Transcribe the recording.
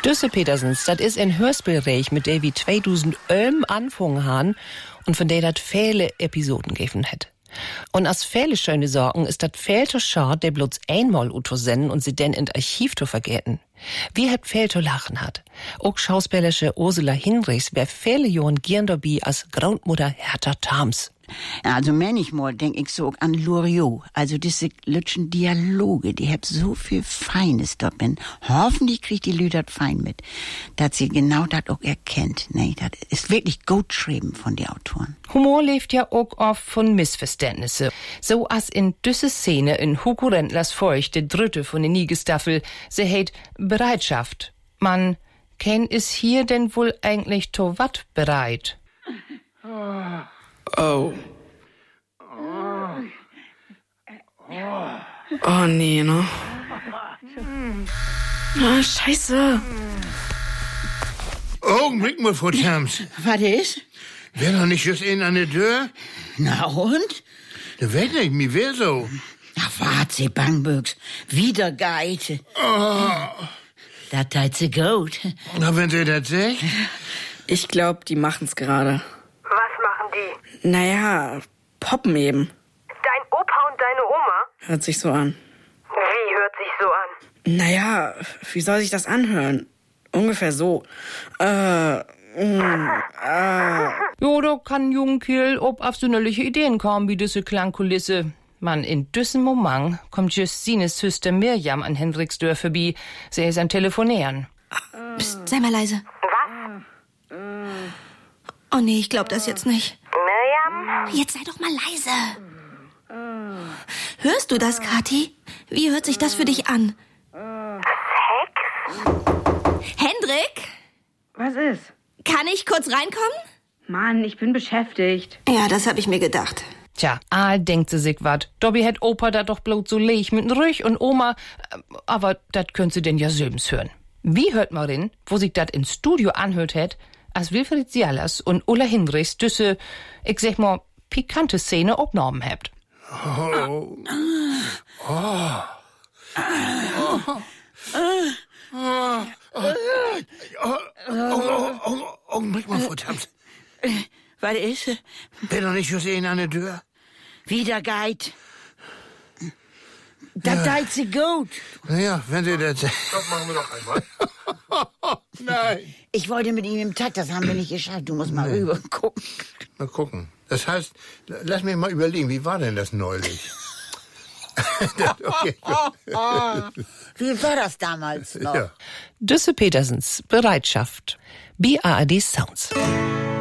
Düsse Petersens, das ist ein Hörspielreich, mit der wir 2011 angefangen haben und von der das viele Episoden gegeben hat. Und als viele schöne Sorgen ist das viel zu schade, der bloß einmal senden und sie dann in das Archiv zu vergessen. Wie hat viel zu lachen hat. Auch schauspielerische Ursula Hinrichs wer viele Jahren gern dabei als Großmutter Hertha Thams. Also manchmal denk ich so an Loriot. Also diese lütschen Dialoge, die hab so viel Feines da bin. Hoffentlich kriegt die Lüder fein mit, dass sie genau das auch erkennt. Nee, das ist wirklich gut geschrieben von den Autoren. Humor lebt ja auch oft von Missverständnissen. So als in düsse Szene in Hugo Rendlers Feucht, der dritte von der Niegestaffel, sie heißt Bereitschaft. Man, ken is hier denn wohl eigentlich to wat bereit? Oh. Oh, nee, ne? Ah, scheiße. Augenblick mal, Frau Thams. Was ist? Wär doch nicht just in an der Tür? Na und? Da weet nicht, mir wär so. Ach, wart sie, Bangbüchs. Wieder Geite. Oh. Das teilt sie gut. Na, wenn sie das sagt? Ich glaub, die machen's gerade. Was machen die? Naja, poppen eben. Dein Opa und deine Oma? Hört sich so an. Wie hört sich so an? Naja, wie soll sich das anhören? Ungefähr so. Ja, da kann Jungkiel ob auf sonderliche Ideen kommen, wie diese Klangkulisse. Man, in düssen Moment kommt just Sines Schwester Mirjam an Hendriksdörr vorbei. Sie ist am Telefonieren. Psst, sei mal leise. Was? Oh nee, ich glaub das jetzt nicht. Mirjam? Jetzt sei doch mal leise. Hörst du das, Kathi? Wie hört sich das für dich an? Sex? Hendrik? Was ist? Kann ich kurz reinkommen? Mann, ich bin beschäftigt. Ja, das hab ich mir gedacht. Tja, denkt sie sich wat. Dobby hätt Opa da doch bloß so leg mit n Rüch und Oma, aber dat könnt sie denn ja selbst hören. Wie hört man denn, wo sich dat ins Studio anhört hätt, als Wilfried Sialas und Ulla Hinrichs düsse, ich sag mal, pikante Szene obnormen habt. Oh. Oh. Augenblick mal, Frau Thams. Was ist? Wär doch nicht just in an der Tür? Wieder Geit. Das teilt sie gut. Naja, wenn sie das sagt. Das machen wir doch einmal. Nein. Ich wollte mit ihm im Takt, das haben wir nicht geschafft. Du musst mal rüber gucken. Mal gucken. Das heißt, lass mich mal überlegen, wie war denn das neulich? Okay. Wie war das damals noch? Ja. Düsse Petersens Bereitschaft. BARD Sounds.